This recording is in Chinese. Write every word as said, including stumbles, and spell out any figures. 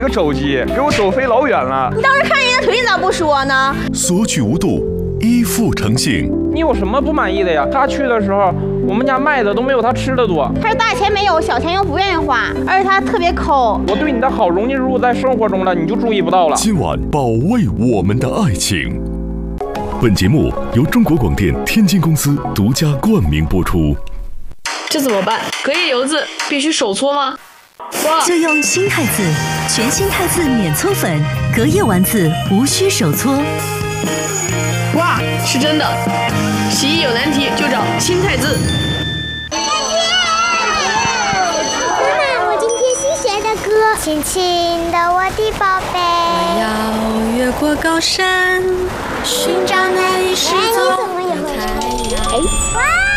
这个手机给我走飞老远了。 你当时看人家腿，你咋不说呢？ 索取无度，依附成性。 你有什么不满意的呀？他去的时候，我们家卖的都没有他吃的多。 他是大钱没有，小钱又不愿意花，而且他特别抠。 我对你的好融进入在生活中了，你就注意不到了。 今晚保卫我们的爱情。本节目由中国广电天津公司独家冠名播出。 这怎么办？隔夜油渍必须手搓吗？ 就用新汰渍，全新汰渍免搓粉，隔夜丸子无需手搓。 哇，是真的！洗衣有难题就找新汰渍。 妈妈，我今天新学的歌，亲亲的我的宝贝。 我要越过高山，寻找那一失踪的太阳。 哇！